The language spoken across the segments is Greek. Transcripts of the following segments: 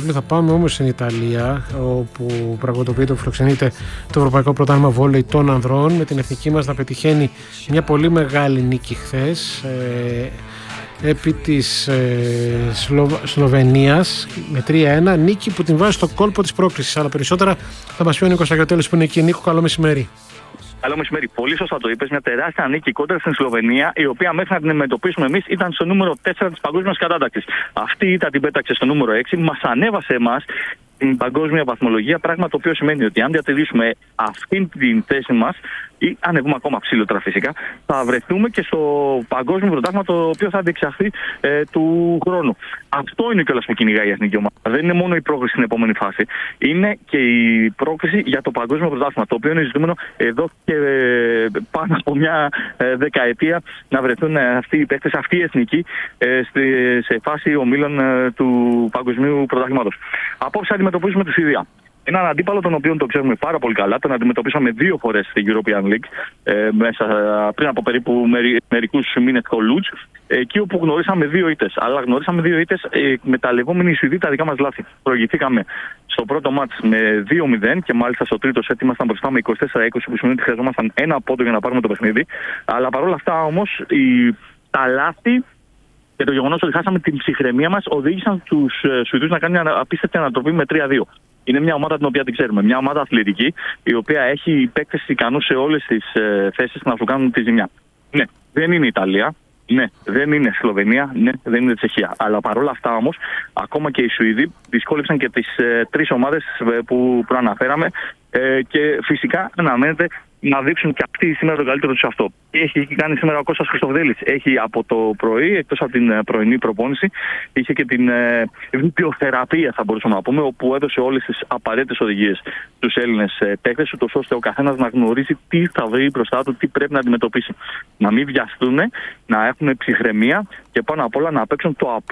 φίλοι, θα πάμε όμως στην Ιταλία, όπου πραγματοποιείται, φιλοξενείται το Ευρωπαϊκό Πρωτάθλημα Βόλεϊ των Ανδρών, με την εθνική μας να πετυχαίνει μια πολύ μεγάλη νίκη χθες επί της Σλοβενίας με 3-1, νίκη που την βάζει στο κόλπο της πρόκρισης. Αλλά περισσότερα θα μας πει ο Νίκος Αγιωτέλος που είναι εκεί. Νίκο, καλό μεσημέρι. Καλό μεσημέρι. Πολύ σωστά το είπες. Μια τεράστια νίκη κόντρα στην Σλοβενία, η οποία μέχρι να την αντιμετωπίσουμε εμείς ήταν στο νούμερο 4 της παγκόσμιας κατάταξης. Αυτή ήταν την πέταξε στο νούμερο 6, μας ανέβασε εμάς την παγκόσμια βαθμολογία, πράγμα το οποίο σημαίνει ότι αν διατηρήσουμε αυτήν την θέση μας ή ανεβούμε ακόμα ψηλότερα φυσικά, θα βρεθούμε και στο παγκόσμιο πρωτάθλημα το οποίο θα διεξαχθεί του χρόνου. Αυτό είναι κιόλας που κυνηγάει η εθνική ομάδα. Δεν είναι μόνο η πρόκριση στην επόμενη φάση. Είναι και η πρόκριση για το παγκόσμιο πρωτάθλημα, το οποίο είναι ζητούμενο εδώ και πάνω από μια δεκαετία να βρεθούν αυτοί οι παίκτες, αυτοί οι εθνικοί σε φάση ομίλων του παγκοσμίου πρωταθλήματος. Απόψε αντιμετωπίζουμε τη Σουηδία. Έναν αντίπαλο τον οποίο τον ξέρουμε πάρα πολύ καλά, τον αντιμετωπίσαμε 2 φορές στην European League πριν από περίπου μερικούς μήνες στο Λουτς, εκεί όπου γνωρίσαμε 2 ήττες. Αλλά γνωρίσαμε 2 ήττες εκμεταλλευόμενοι οι Σουηδοί τα δικά μας λάθη. Προηγηθήκαμε στο πρώτο μάτς με 2-0 και μάλιστα στο τρίτο σετ ήμασταν μπροστά με 24-20, που σημαίνει ότι χρειαζόμασταν ένα πόντο για να πάρουμε το παιχνίδι. Αλλά παρόλα αυτά όμως τα λάθη και το γεγονός ότι χάσαμε την ψυχραιμία μας οδήγησαν τους Σουηδούς να κάνουν μια απίστευτη ανατροπή με 3-2. Είναι μια ομάδα την οποία την ξέρουμε. Μια ομάδα αθλητική, η οποία έχει παίκτες ικανούς σε όλες τις θέσεις να σου κάνουν τη ζημιά. Ναι, δεν είναι η Ιταλία. Ναι, δεν είναι Σλοβενία. Ναι, δεν είναι Τσεχία. Αλλά παρόλα αυτά όμως, ακόμα και οι Σουηδοί δυσκόλεψαν και τις 3 ομάδες που προαναφέραμε. Και φυσικά αναμένεται να δείξουν και αυτοί σήμερα το καλύτερο τους αυτό. Τι έχει κάνει σήμερα ο Κώστας Χριστοδέλης? Έχει από το πρωί, εκτός από την πρωινή προπόνηση, είχε και την βιντεοθεραπεία, θα μπορούσαμε να πούμε, όπου έδωσε όλες τις απαραίτητες οδηγίες στους Έλληνες παίκτες, ούτως ώστε ο καθένας να γνωρίζει τι θα βρει μπροστά του, τι πρέπει να αντιμετωπίσει. Να μην βιαστούν, να έχουν ψυχραιμία και πάνω απ' όλα να παίξουν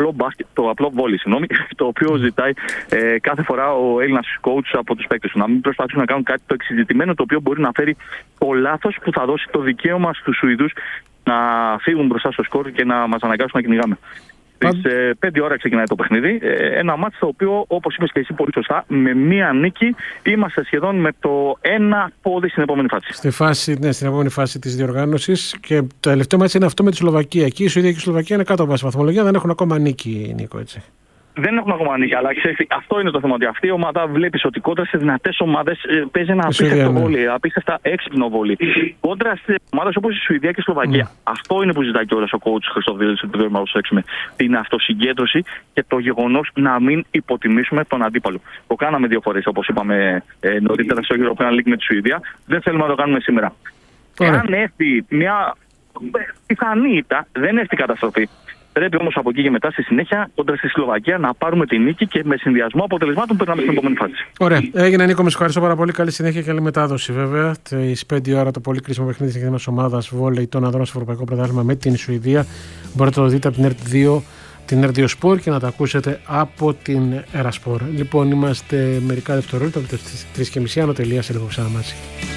το απλό βόλεϊ, το οποίο ζητάει κάθε φορά ο Έλληνας coach από τους παίκτες του. Να μην προσπαθήσουν να κάνουν κάτι το εξειδικευμένο, το οποίο μπορεί να φέρει το λάθος που θα δώσει το δικαίωμα στους Σουηδούς να φύγουν μπροστά στο σκορ και να μας αναγκάσουν να κυνηγάμε. Στις 5 ώρα ξεκινάει το παιχνίδι. Ένα μάτς το οποίο, όπως είπες και εσύ πολύ σωστά, με μία νίκη είμαστε σχεδόν με το ένα πόδι στην επόμενη φάση. Στην επόμενη φάση της διοργάνωσης. Και το τελευταίο μάτς είναι αυτό με τη Σλοβακία. Εκεί η Σουηδία και η Σλοβακία είναι κάτω από βάση βαθμολογία, δεν έχουν ακόμα νίκη, Νίκο, έτσι. Δεν έχουν ακόμα νίκη, αλλά ξέρεις, αυτό είναι το θέμα. Ότι αυτή η ομάδα βλέπεις ότι κόντρα σε δυνατές ομάδες παίζει ένα απίστευτο βόλεϊ, απίστευτα έξυπνο βόλεϊ. Κόντρα σε ομάδες όπως η Σουηδία και η Σλοβακία. Αυτό είναι που ζητάει κιόλας ο coach Χριστοδέλης, ότι πρέπει να προσέξουμε. Την αυτοσυγκέντρωση και το γεγονός να μην υποτιμήσουμε τον αντίπαλο. Το κάναμε 2 φορές, όπως είπαμε νωρίτερα, στο European League με τη Σουηδία. Δεν θέλουμε να το κάνουμε σήμερα. Εάν έρθει μια πιθανή ήττα, δεν έρθει καταστροφή. Πρέπει όμως από εκεί και μετά στη συνέχεια κόντρα στη Σλοβακία να πάρουμε την νίκη και με συνδυασμό αποτελεσμάτων περνάμε στην επόμενη φάση. Ωραία. Έγινε, Νίκο, με ευχαριστώ πάρα πολύ. Καλή συνέχεια και καλή μετάδοση, βέβαια. Τις 5 ώρα το πολύ κρίσιμο παιχνίδι της εθνικής ομάδας Βόλεϊ των Ανδρών στο Ευρωπαϊκό Πρωτάθλημα με την Σουηδία. Μπορείτε να το δείτε από την ΕΡΤ2, την ΕΡΤ2 Sport και να το ακούσετε από την Erasport. Λοιπόν, είμαστε μερικά δευτερόλεπτα από τις 3:30. Άνω τελεία σε λίγο ξανά μαζί.